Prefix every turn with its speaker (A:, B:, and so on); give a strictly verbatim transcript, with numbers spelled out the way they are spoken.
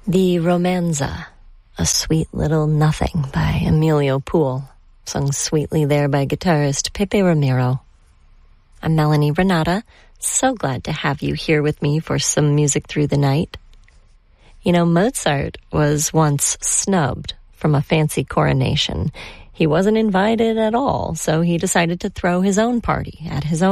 A: The Romanza, a sweet little nothing by Emilio Poole, sung sweetly there by guitarist Pepe Romero. I'm Melanie Renata, so glad to have you here with me for some music through the night. You know, Mozart was once snubbed from a fancy coronation. He wasn't invited at all, so he decided to throw his own party at his own